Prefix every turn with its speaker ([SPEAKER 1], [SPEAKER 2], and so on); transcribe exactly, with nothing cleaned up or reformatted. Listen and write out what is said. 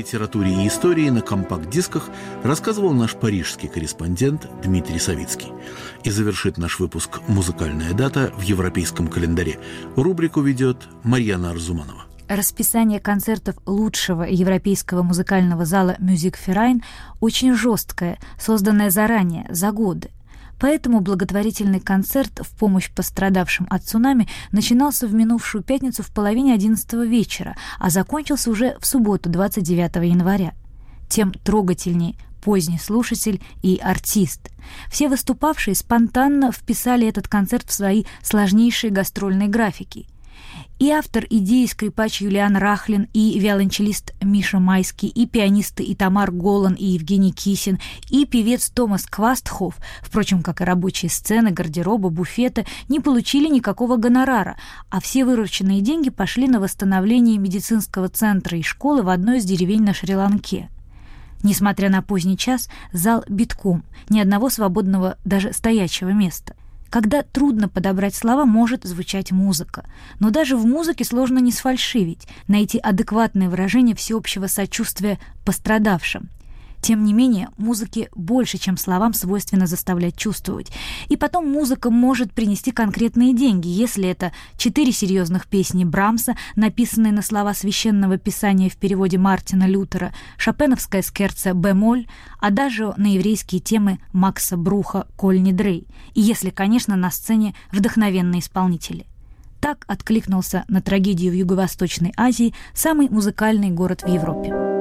[SPEAKER 1] литературе и истории на компакт-дисках рассказывал наш парижский корреспондент Дмитрий Савицкий. И завершит наш выпуск «Музыкальная дата» в европейском календаре. Рубрику ведет Марьяна Арзуманова.
[SPEAKER 2] Расписание концертов лучшего европейского музыкального зала «Мюзикферайн» очень жесткое, созданное заранее, за годы. Поэтому благотворительный концерт в помощь пострадавшим от цунами начинался в минувшую пятницу в половине одиннадцатого вечера, а закончился уже в субботу, двадцать девятого января. Тем трогательнее поздний слушатель и артист. Все выступавшие спонтанно вписали этот концерт в свои сложнейшие гастрольные графики. И автор идеи скрипач Юлиан Рахлин, и виолончелист Миша Майский, и пианисты Итамар Голан и Евгений Кисин, и певец Томас Квастхоф, впрочем, как и рабочие сцены, гардероба, буфета, не получили никакого гонорара, а все вырученные деньги пошли на восстановление медицинского центра и школы в одной из деревень на Шри-Ланке. Несмотря на поздний час, зал битком, ни одного свободного даже стоячего места. Когда трудно подобрать слова, может звучать музыка. Но даже в музыке сложно не сфальшивить, найти адекватное выражение всеобщего сочувствия пострадавшим. Тем не менее, музыке больше, чем словам, свойственно заставлять чувствовать. И потом музыка может принести конкретные деньги, если это четыре серьезных песни Брамса, написанные на слова священного писания в переводе Мартина Лютера, шопеновская скерца бемоль, а даже на еврейские темы Макса Бруха «Коль Нидрей». И если, конечно, на сцене вдохновенные исполнители. Так откликнулся на трагедию в Юго-Восточной Азии самый музыкальный город в Европе.